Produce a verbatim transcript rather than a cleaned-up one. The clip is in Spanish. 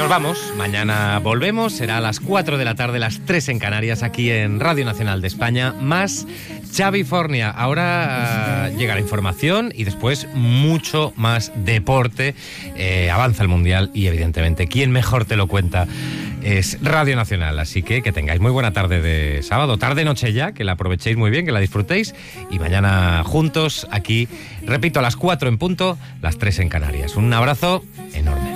nos vamos. Mañana volvemos. Será a las cuatro de la tarde, las tres en Canarias, aquí en Radio Nacional de España. Más Xavi Fornia. Ahora uh, llega la información y después mucho más deporte. Eh, avanza el Mundial y, evidentemente, ¿quién mejor te lo cuenta? Es Radio Nacional. Así que que tengáis muy buena tarde de sábado. Tarde-noche ya, que la aprovechéis muy bien, que la disfrutéis. Y mañana juntos aquí, repito, a las cuatro en punto, las tres en Canarias. Un abrazo enorme.